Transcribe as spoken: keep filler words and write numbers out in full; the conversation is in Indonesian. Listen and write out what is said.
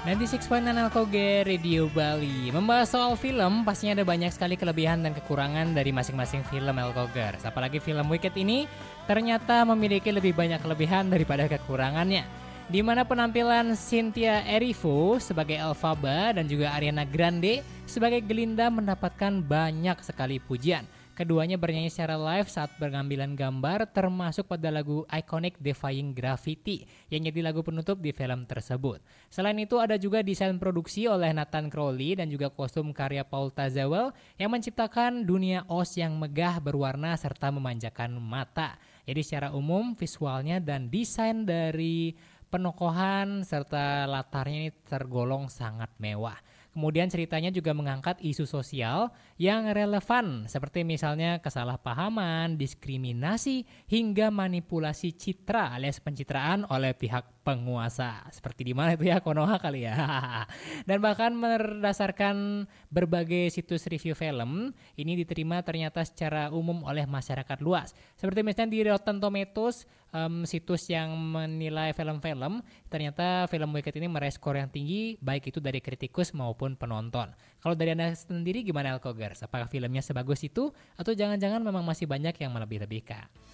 sembilan puluh enam koma enam L K G Radio Bali. Membahas soal film, pastinya ada banyak sekali kelebihan dan kekurangan dari masing-masing film L K G. Apalagi film Wicked ini ternyata memiliki lebih banyak kelebihan daripada kekurangannya. Di mana penampilan Cynthia Erivo sebagai Elphaba dan juga Ariana Grande sebagai Glinda mendapatkan banyak sekali pujian. Keduanya bernyanyi secara live saat pengambilan gambar, termasuk pada lagu ikonik Defying Gravity yang jadi lagu penutup di film tersebut. Selain itu ada juga desain produksi oleh Nathan Crowley dan juga kostum karya Paul Tazewell yang menciptakan dunia Oz yang megah berwarna serta memanjakan mata. Jadi secara umum visualnya dan desain dari penokohan serta latarnya ini tergolong sangat mewah. Kemudian ceritanya juga mengangkat isu sosial yang relevan seperti misalnya kesalahpahaman, diskriminasi, hingga manipulasi citra alias pencitraan oleh pihak penguasa. Seperti di mana itu ya, Konoha kali ya. Dan bahkan berdasarkan berbagai situs review film, ini diterima ternyata secara umum oleh masyarakat luas. Seperti misalnya di Rotten Tomatoes, um, situs yang menilai film-film, ternyata film Wicked ini meraih skor yang tinggi, baik itu dari kritikus maupun penonton. Kalau dari Anda sendiri gimana, Alkogers? Apakah filmnya sebagus itu atau jangan-jangan memang masih banyak yang melebih-lebihkan?